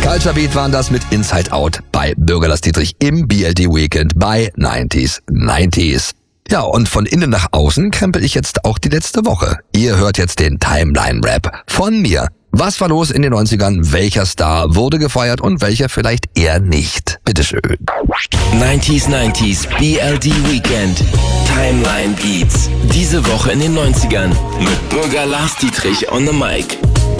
Culture Beat waren das mit Inside Out bei Bürger Lars Dietrich im BLD Weekend bei 90s. Ja, und von innen nach außen krempel ich jetzt auch die letzte Woche. Ihr hört jetzt den Timeline-Rap von mir. Was war los in den 90ern? Welcher Star wurde gefeiert und welcher vielleicht eher nicht? Bitteschön. 90s BLD Weekend. Timeline Beats. Diese Woche in den 90ern mit Bürger Lars Dietrich on the Mic.